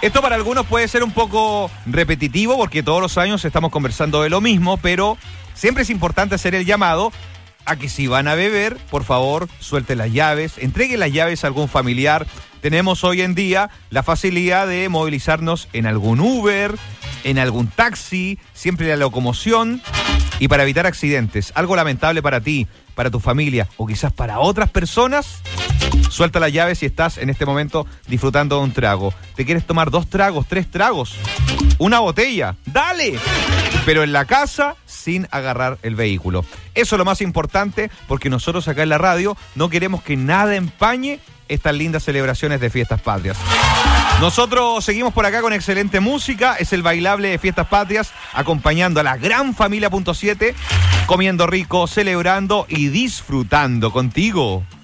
Esto para algunos puede ser un poco repetitivo porque todos los años estamos conversando de lo mismo, pero siempre es importante hacer el llamado a que si van a beber, por favor, suelten las llaves, entreguen las llaves a algún familiar. Tenemos hoy en día la facilidad de movilizarnos en algún Uber, en algún taxi, siempre la locomoción. Y para evitar accidentes, algo lamentable para ti, para tu familia o quizás para otras personas, suelta las llaves si estás en este momento disfrutando de un trago. ¿Te quieres tomar 2 tragos, 3 tragos? ¿Una botella? ¡Dale! Pero en la casa, sin agarrar el vehículo. Eso es lo más importante, porque nosotros acá en la radio no queremos que nada empañe estas lindas celebraciones de Fiestas Patrias. Nosotros seguimos por acá con excelente música. Es el bailable de Fiestas Patrias, acompañando a la gran familia .7, comiendo rico, celebrando y disfrutando contigo.